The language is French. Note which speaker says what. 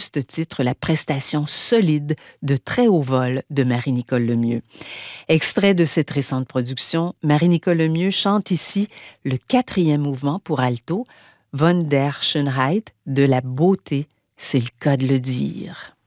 Speaker 1: juste titre la prestation solide de très haut vol de Marie-Nicole Lemieux. Extrait de cette récente production, Marie-Nicole Lemieux chante ici le 4e mouvement pour alto, Von der Schönheit, de la beauté, c'est le cas de le dire.